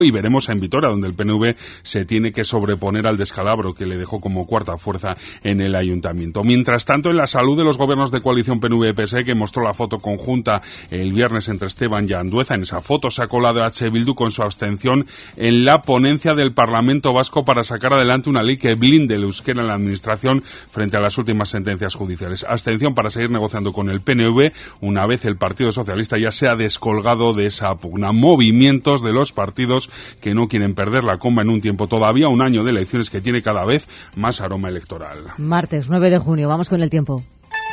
Y veremos en Vitoria, donde el PNV se tiene que sobreponer al descalabro que le dejó como cuarta fuerza en el ayuntamiento. Mientras tanto, en la salud de los gobiernos de coalición PNV-PSE, que mostró la foto conjunta el viernes entre Esteban y Andueza, en esa foto se ha colado H. Bildu con su abstención en la ponencia del Parlamento Vasco para sacar adelante una ley que blinde el euskera en la administración frente a las últimas sentencias judiciales. Abstención para seguir negociando con el PNV una vez el Partido Socialista ya se ha descolgado de esa pugna. Movimientos de los partidos que no quieren perder la comba en un tiempo, todavía un año de elecciones que tiene cada vez más aroma electoral. Martes 9 de junio, vamos con el tiempo.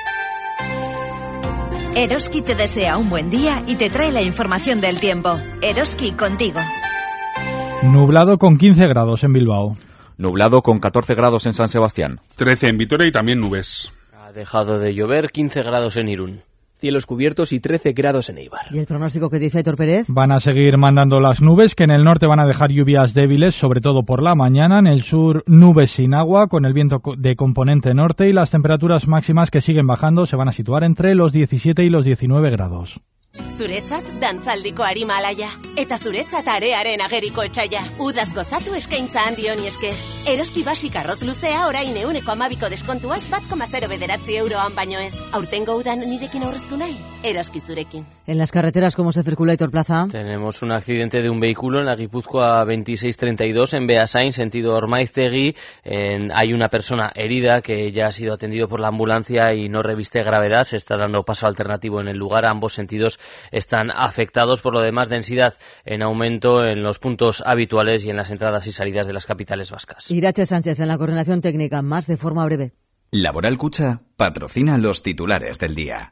Eroski te desea un buen día y te trae la información del tiempo. Eroski contigo. Nublado con 15 grados en Bilbao. Nublado con 14 grados en San Sebastián. 13 en Vitoria y también nubes. Ha dejado de llover, 15 grados en Irún. Cielos cubiertos y 13 grados en Eibar. ¿Y el pronóstico que dice Aitor Pérez? Van a seguir mandando las nubes, que en el norte van a dejar lluvias débiles, sobre todo por la mañana. En el sur, nubes sin agua, con el viento de componente norte, y las temperaturas máximas que siguen bajando se van a situar entre los 17 y los 19 grados. Zuretzat dantzaldiko arima alaia, eta zuretzat arearen ageriko etxaia. Udaz gozatu eskaintza handi honi esker. Eroski basik arroz luzea orain 12% deskontuaz 1,0 bederatzi euroan baino ez. Aurtengo udan nirekin aurreztu nahi? Eroski zurekin. En las carreteras, ¿cómo se circula, Aitor Plaza? Tenemos un accidente de un vehículo en la Guipúzcoa 2632 en Beasain, sentido Ormaiztegui. Hay una persona herida que ya ha sido atendido por la ambulancia y no reviste gravedad. Se está dando paso alternativo en el lugar. Ambos sentidos están afectados. Por lo demás, densidad en aumento en los puntos habituales y en las entradas y salidas de las capitales vascas. Irache Sánchez en la coordinación técnica, más de forma breve. Laboral Cucha patrocina los titulares del día.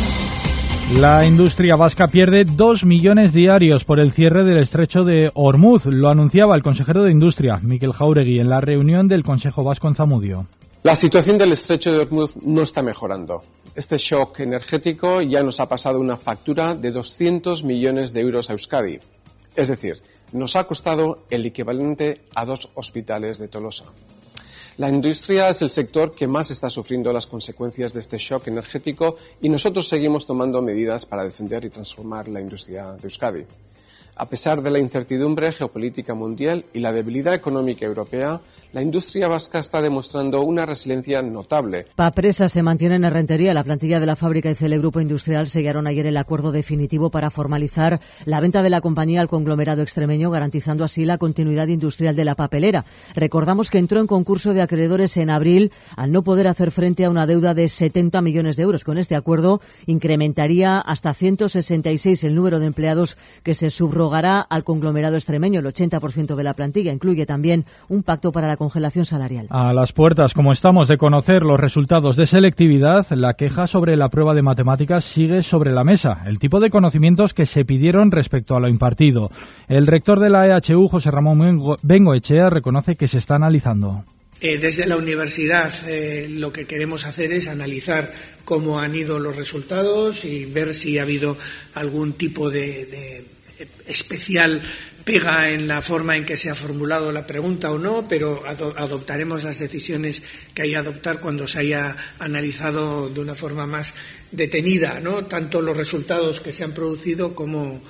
La industria vasca pierde 2 millones diarios por el cierre del estrecho de Ormuz. Lo anunciaba el consejero de Industria, Mikel Jauregui, en la reunión del Consejo Vasco en Zamudio. La situación del estrecho de Ormuz no está mejorando. Este shock energético ya nos ha pasado una factura de 200 millones de euros a Euskadi. Es decir, nos ha costado el equivalente a 2 hospitales de Tolosa. La industria es el sector que más está sufriendo las consecuencias de este shock energético y nosotros seguimos tomando medidas para defender y transformar la industria de Euskadi. A pesar de la incertidumbre geopolítica mundial y la debilidad económica europea, la industria vasca está demostrando una resiliencia notable. Papresa se mantiene en Errentería. La plantilla de la fábrica y CL Grupo Industrial sellaron ayer el acuerdo definitivo para formalizar la venta de la compañía al conglomerado extremeño, garantizando así la continuidad industrial de la papelera. Recordamos que entró en concurso de acreedores en abril al no poder hacer frente a una deuda de 70 millones de euros. Con este acuerdo incrementaría hasta 166 el número de empleados que se subrogará al conglomerado extremeño. El 80% de la plantilla incluye también un pacto para la congelación salarial. A las puertas, como estamos de conocer los resultados de selectividad, la queja sobre la prueba de matemáticas sigue sobre la mesa. El tipo de conocimientos que se pidieron respecto a lo impartido. El rector de la EHU, José Ramón Bengoechea, reconoce que se está analizando. Desde la universidad lo que queremos hacer es analizar cómo han ido los resultados y ver si ha habido algún tipo de especial pega en la forma en que se ha formulado la pregunta o no, pero adoptaremos las decisiones que haya que adoptar cuando se haya analizado de una forma más detenida, ¿no? Tanto los resultados que se han producido como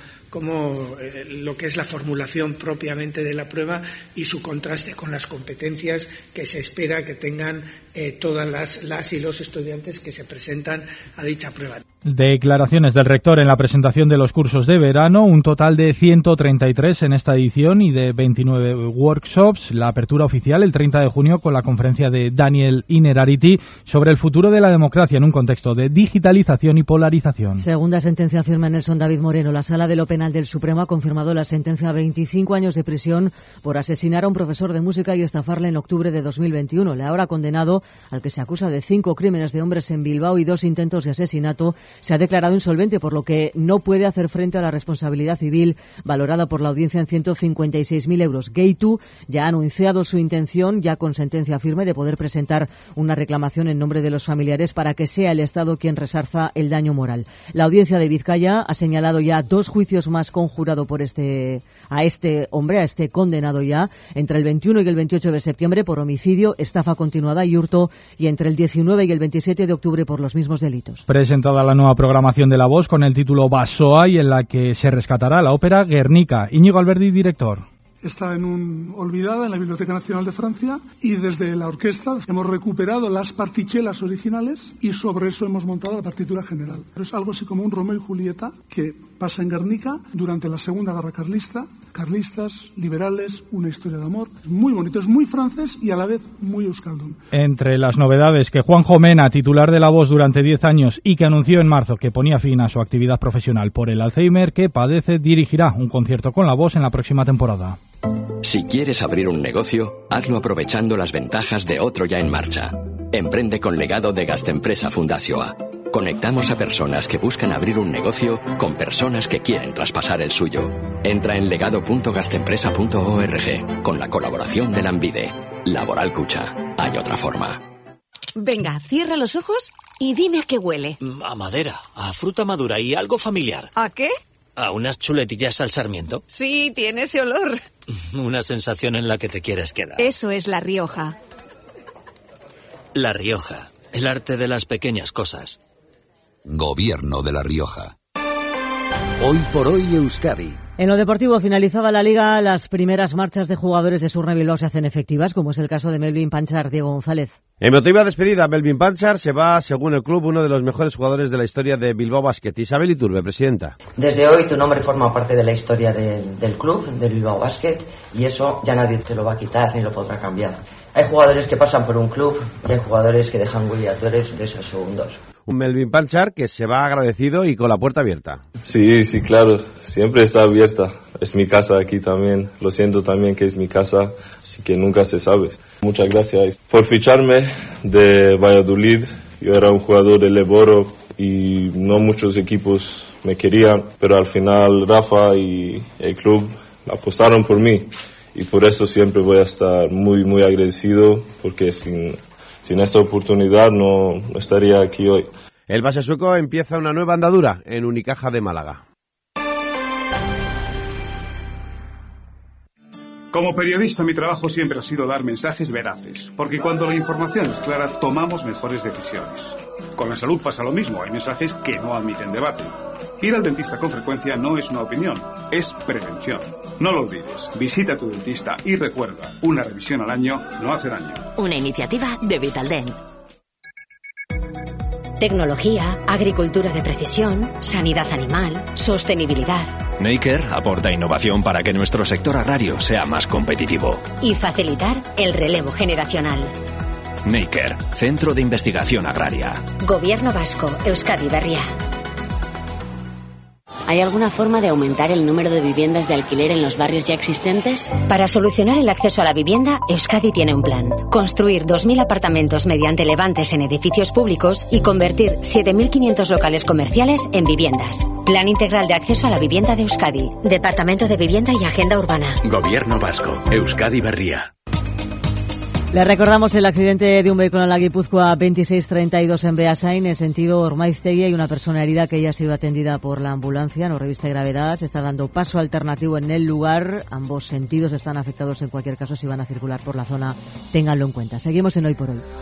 lo que es la formulación propiamente de la prueba y su contraste con las competencias que se espera que tengan todas las y los estudiantes que se presentan a dicha prueba. Declaraciones del rector en la presentación de los cursos de verano, un total de 133 en esta edición y de 29 workshops. La apertura oficial el 30 de junio con la conferencia de Daniel Innerarity sobre el futuro de la democracia en un contexto de digitalización y polarización. Segunda sentencia firme Nelson David Moreno. La Sala de lo Penal del Supremo ha confirmado la sentencia a 25 años de prisión por asesinar a un profesor de música y estafarle en octubre de 2021. Le ahora condenado, al que se acusa de 5 crímenes de hombres en Bilbao y 2 intentos de asesinato, se ha declarado insolvente, por lo que no puede hacer frente a la responsabilidad civil valorada por la audiencia en 156.000 euros. Geitu ya ha anunciado su intención, ya con sentencia firme, de poder presentar una reclamación en nombre de los familiares para que sea el Estado quien resarza el daño moral. La audiencia de Vizcaya ha señalado ya 2 juicios más con jurado por este a este hombre, a este condenado ya, entre el 21 y el 28 de septiembre por homicidio, estafa continuada y hurto, y entre el 19 y el 27 de octubre por los mismos delitos. Presentada la nueva programación de La Voz con el título Basoa, y en la que se rescatará la ópera Guernica. Íñigo Alberdi, director. Está olvidada en la Biblioteca Nacional de Francia, y desde la orquesta hemos recuperado las partichelas originales y sobre eso hemos montado la partitura general. Es algo así como un Romeo y Julieta que pasa en Guernica durante la Segunda Guerra Carlista. Carlistas, liberales, una historia de amor. Es muy bonito, es muy francés y a la vez muy euskaldun. Entre las novedades, que Juanjo Mena, titular de La Voz durante 10 años y que anunció en marzo que ponía fin a su actividad profesional por el Alzheimer que padece, dirigirá un concierto con La Voz en la próxima temporada. Si quieres abrir un negocio, hazlo aprovechando las ventajas de otro ya en marcha. Emprende con legado de Gastempresa Fundazioa. Conectamos a personas que buscan abrir un negocio con personas que quieren traspasar el suyo. Entra en legado.gastempresa.org con la colaboración de Lanbide. Laboral Cucha. Hay otra forma. Venga, cierra los ojos y dime a qué huele. A madera, a fruta madura y algo familiar. ¿A qué? ¿A unas chuletillas al sarmiento? Sí, tiene ese olor. Una sensación en la que te quieres quedar. Eso es La Rioja. La Rioja, el arte de las pequeñas cosas. Gobierno de La Rioja. Hoy por hoy Euskadi. En lo deportivo, finalizaba la Liga, las primeras marchas de jugadores de Surne Bilbao se hacen efectivas, como es el caso de Melvin Panchar. Diego González. Emotiva despedida, Melvin Panchar se va, según el club, uno de los mejores jugadores de la historia de Bilbao Basket. Isabel Iturbe, presidenta. Desde hoy tu nombre forma parte de la historia del club, del Bilbao Basket, y eso ya nadie te lo va a quitar ni lo podrá cambiar. Hay jugadores que pasan por un club y hay jugadores que dejan huella. Tú eres de esos segundos. Un Melvin Panchar que se va agradecido y con la puerta abierta. Sí, claro, siempre está abierta. Es mi casa aquí también. Lo siento también que es mi casa, así que nunca se sabe. Muchas gracias por ficharme de Valladolid. Yo era un jugador de Leboro y no muchos equipos me querían, pero al final Rafa y el club apostaron por mí. Y por eso siempre voy a estar muy, muy agradecido, porque sin esta oportunidad no estaría aquí hoy. El base sueco empieza una nueva andadura en Unicaja de Málaga. Como periodista, mi trabajo siempre ha sido dar mensajes veraces, porque cuando la información es clara, tomamos mejores decisiones. Con la salud pasa lo mismo, hay mensajes que no admiten debate. Ir al dentista con frecuencia no es una opinión, es prevención. No lo olvides, visita a tu dentista y recuerda, una revisión al año no hace daño. Una iniciativa de Vitaldent. Tecnología, agricultura de precisión, sanidad animal, sostenibilidad. Neiker aporta innovación para que nuestro sector agrario sea más competitivo. Y facilitar el relevo generacional. Neiker, Centro de Investigación Agraria. Gobierno Vasco, Euskadi Berria. ¿Hay alguna forma de aumentar el número de viviendas de alquiler en los barrios ya existentes? Para solucionar el acceso a la vivienda, Euskadi tiene un plan. Construir 2.000 apartamentos mediante levantes en edificios públicos y convertir 7.500 locales comerciales en viviendas. Plan integral de acceso a la vivienda de Euskadi. Departamento de Vivienda y Agenda Urbana. Gobierno Vasco, Euskadi Berria. Le recordamos el accidente de un vehículo en la Guipúzcoa 2632 en Beasain, en sentido Ormaiztegui. Hay una persona herida que ya ha sido atendida por la ambulancia, no reviste gravedad. Se está dando paso alternativo en el lugar. Ambos sentidos están afectados en cualquier caso. Si van a circular por la zona, ténganlo en cuenta. Seguimos en Hoy por Hoy.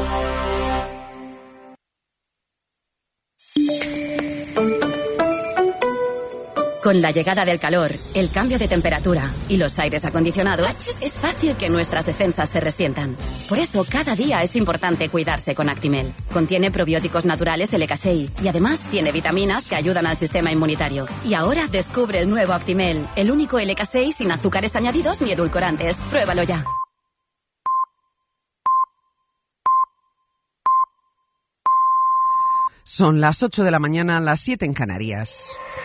Con la llegada del calor, el cambio de temperatura y los aires acondicionados, es fácil que nuestras defensas se resientan. Por eso, cada día es importante cuidarse con Actimel. Contiene probióticos naturales LK6 y además tiene vitaminas que ayudan al sistema inmunitario. Y ahora descubre el nuevo Actimel, el único LK6 sin azúcares añadidos ni edulcorantes. Pruébalo ya. Son las 8 de la mañana, las 7 en Canarias.